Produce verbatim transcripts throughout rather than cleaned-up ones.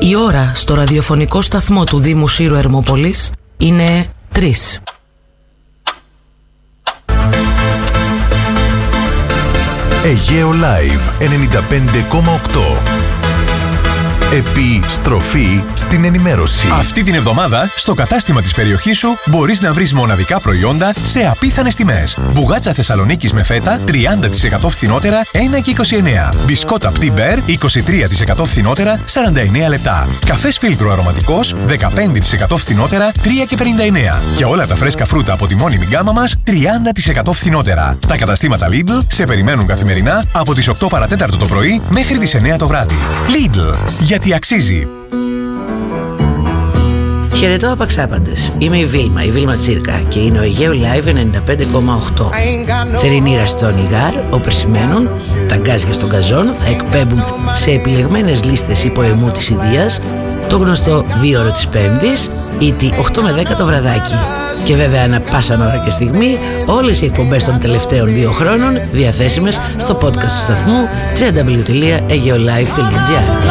Η ώρα στο ραδιοφωνικό σταθμό του Δήμου Σύρου Ερμόπολης είναι τρεις. Αιγαίο Live ενενήντα πέντε κόμμα οκτώ. Επιστροφή στην ενημέρωση. Αυτή την εβδομάδα, στο κατάστημα της περιοχής σου μπορείς να βρεις μοναδικά προϊόντα σε απίθανες τιμές. Μπουγάτσα Θεσσαλονίκης με φέτα τριάντα τοις εκατό φθηνότερα ένα και είκοσι εννέα. Μπισκότα P'ti Bear είκοσι τρία τοις εκατό φθηνότερα σαράντα εννέα λεπτά. Καφές φίλτρο αρωματικός δεκαπέντε τοις εκατό φθηνότερα τρία και πενήντα εννέα. Και όλα τα φρέσκα φρούτα από τη μόνιμη γκάμα μας τριάντα τοις εκατό φθηνότερα. Τα καταστήματα Lidl σε περιμένουν καθημερινά από τις οκτώ παρά τέταρτο το πρωί μέχρι τις εννέα το βράδυ. Lidl. Γιατί αξίζει. Χαιρετώ απαξάπαντες. Είμαι η Βίλμα, η Βίλμα Τσίρκα και είναι ο Αιγαίο Live ενενήντα πέντε κόμμα οκτώ. Θερινή ραστόνι γάρ, οπερσημένων, τα γκάζια στον καζόν θα εκπέμπουν σε επιλεγμένες λίστες υποαιμού της Ιδείας το γνωστό δύο ώρο της Πέμπτης ή τη οκτώ με δέκα το βραδάκι. Και βέβαια ανά πάσα ώρα και στιγμή όλες οι εκπομπές των τελευταίων δύο χρόνων διαθέσιμες στο podcast του σταθμού double-u double-u double-u τελεία aegeolive τελεία gr.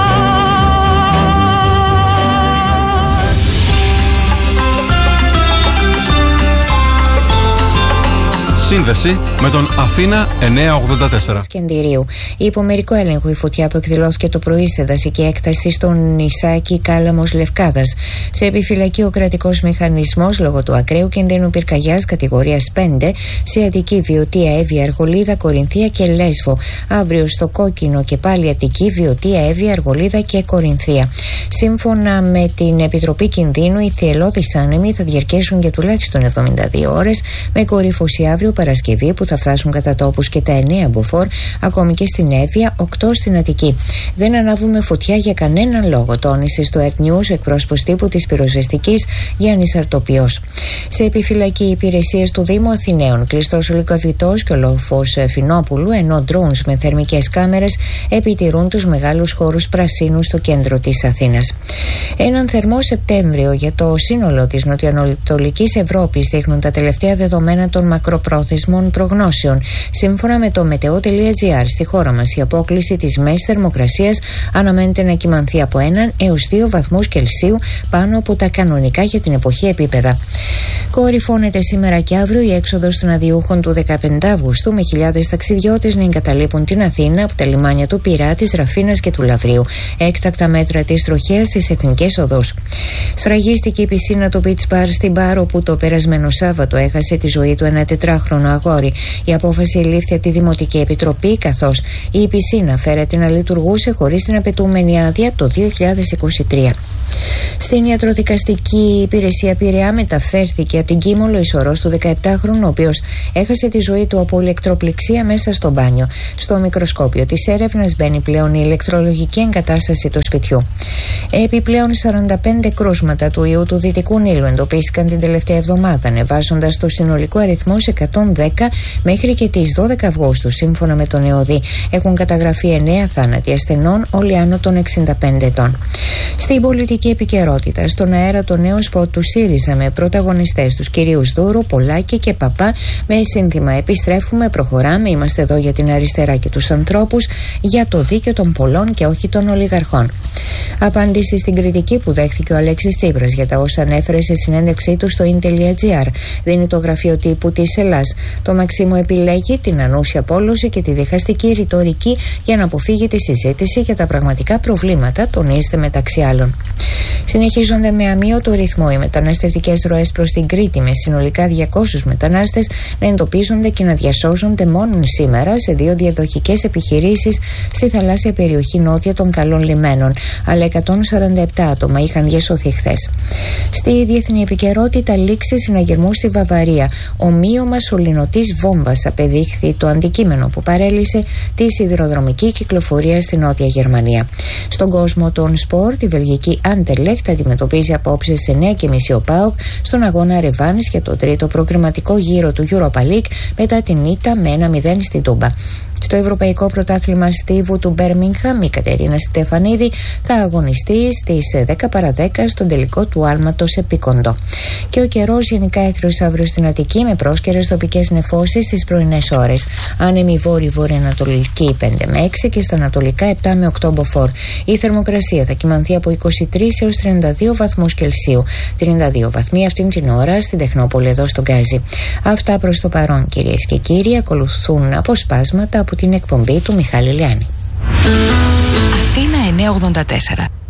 Σύνδεση με τον Αθήνα εννιακόσια ογδόντα τέσσερα. Σκεντηρίου. Υπό μερικό έλεγχο η φωτιά που εκδηλώθηκε το πρωί σε δασική έκταση στο νησάκι Κάλαμος Λευκάδας. Σε επιφυλακή ο κρατικός μηχανισμός λόγω του ακραίου κινδύνου πυρκαγιάς κατηγορίας πέντε σε Αττική, Βιωτία, Εύβοια, Αργολίδα, Κορινθία και Λέσβο. Αύριο στο κόκκινο και πάλι Αττική, Βιωτία, Εύβοια, Αργολίδα και Κορινθία. Σύμφωνα με την Επιτροπή Κινδύνου, οι θυελλώδεις άνεμοι θα διαρκέσουν για τουλάχιστον εβδομήντα δύο ώρες, με κορύφωση αύριο Παρασκευή που θα φτάσουν κατά τόπους και τα εννέα μποφόρ, ακόμη και στην Εύβοια, οκτώ στην Αττική. Δεν ανάβουμε φωτιά για κανέναν λόγο, τόνισε στο Earth News ο εκπρόσωπος τύπου της πυροσβεστικής Γιάννης Αρτοπιός. Σε επιφυλακή υπηρεσίες του Δήμου Αθηναίων, κλειστός ο Λυκαβητός και ο λόφος Φινόπουλου, ενώ drones με θερμικές κάμερες επιτηρούν τους μεγάλους χώρους πρασίνου στο κέντρο της Αθήνας. Έναν θερμό Σεπτέμβριο για το σύνολο της νοτιοανατολικής Ευρώπης δείχνουν τα τελευταία δεδομένα των μακροπρόθεσμων προγνώσεων. Σύμφωνα με το meteo.gr, στη χώρα μας η απόκλιση της μέσης θερμοκρασίας αναμένεται να κυμανθεί από έναν έως δύο βαθμούς Κελσίου πάνω από τα κανονικά για την εποχή επίπεδα. Κορυφώνεται σήμερα και αύριο η έξοδος των αδειούχων του δεκαπέντε Αυγούστου, με χιλιάδες ταξιδιώτες να εγκαταλείπουν την Αθήνα από τα λιμάνια του Πειρά, της Ραφίνας και του Λαβρίου. Έκτακτα μέτρα της τροχέας στις εθνικές οδούς. Σφραγίστηκε η πισίνα του Beach Bar στην Πάρο, που το περασμένο Σάββατο έχασε τη ζωή του ένα τετράχρονο αγόρι. Η απόφαση ελήφθη από τη Δημοτική Επιτροπή, καθώς η πισίνα φέρεται να λειτουργούσε χωρίς την απαιτούμενη άδεια το δύο χιλιάδες είκοσι τρία. Στην ιατροδικαστική υπηρεσία Πειραιά μεταφέρθηκε από την Κίμολο η σωρός του δεκαεπτάχρονου, ο οποίος έχασε τη ζωή του από ηλεκτροπληξία μέσα στο μπάνιο. Στο μικροσκόπιο της έρευνας μπαίνει πλέον η ηλεκτρολογική εγκατάσταση του σπιτιού. Επιπλέον, σαράντα πέντε κρούσματα του ιού του Δυτικού Νείλου εντοπίστηκαν την τελευταία εβδομάδα, ανεβάζοντας το συνολικό αριθμό σε εκατόν δέκα μέχρι και τις δώδεκα Αυγούστου. Σύμφωνα με τον ΕΟΔΗ, έχουν καταγραφεί εννέα θάνατοι ασθενών, όλοι άνω των εξήντα πέντε ετών. Στην πολιτική επικαιρότητα, στον αέρα το νέο σποτ του ΣΥΡΙΖΑ με πρωταγωνιστές τους κυρίους Δούρο, Πολάκη και Παπά, με σύνθημα «Επιστρέφουμε, προχωράμε, είμαστε εδώ για την αριστερά και τους ανθρώπους, για το δίκαιο των πολλών και όχι των ολιγαρχών». Απάντηση στην κριτική που δέχθηκε ο Αλέξης Τσίπρας για τα όσα ανέφερε σε συνέντευξή του στο in.gr, δίνει το γραφείο τύπου της Ελλάς. Το Μαξίμου επιλέγει την ανούσια πόλωση και τη διχαστική ρητορική για να αποφύγει τη συζήτηση για τα πραγματικά προβλήματα, τονίζεται μεταξύ άλλων. Συνεχίζονται με αμύωτο ρυθμό οι μεταναστευτικές ροές προς την Κρήτη, με συνολικά διακόσιους μετανάστες να εντοπίζονται και να διασώζονται μόνο σήμερα σε δύο διαδοχικές επιχειρήσεις στη θαλάσσια περιοχή νότια των Καλών Λιμένων, αλλά εκατόν σαράντα επτά άτομα είχαν διασωθεί χθες. Στη διεθνή επικαιρότητα, λήξη συναγερμού στη Βαβαρία. Ομοίωμα σωληνωτής βόμβας απεδείχθη το αντικείμενο που παρέλυσε τη σιδηροδρομική κυκλοφορία στη Νότια Γερμανία. Στον κόσμο των σπορ, τη βελγική Anderlecht αντιμετωπίζει απόψε σε εννέα και μισή ο ΠΑΟΚ στον αγώνα ρεβάνς για το τρίτο προκριματικό γύρο του Europa League μετά την ήττα με ένα μηδέν στην Τούμπα. Στο Ευρωπαϊκό Πρωτάθλημα Στίβου του Μπέρμιγχαμ, η Κατερίνα Στεφανίδη θα αγωνιστεί στις δέκα παρά δέκα στον τελικό του άλματος επίκοντο. Και ο καιρός γενικά έθριος αύριο στην Αττική με πρόσκαιρες τοπικές νεφώσεις στις πρωινές ώρες. Άνεμη βόρειο-βορειοανατολική πέντε με έξι και στα ανατολικά επτά με οκτώ μποφόρ. Η θερμοκρασία θα κυμανθεί από είκοσι τρεις έως τριάντα δύο βαθμούς Κελσίου. τριάντα δύο βαθμοί αυτήν την ώρα στην Τεχνόπολη εδώ στον Γκάζι. Αυτά προς το παρόν, κυρίες και κύριοι. Ακολουθούν αποσπάσματα από την εκπομπή του Μιχάλη Λιάννη. Αθήνα εννιακόσια ογδόντα τέσσερα.